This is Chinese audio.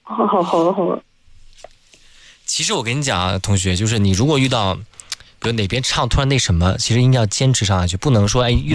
好。 其实我跟你讲啊，同学，就是你如果遇到，比如哪边唱突然那什么，其实应该要坚持上下去，不能说哎遇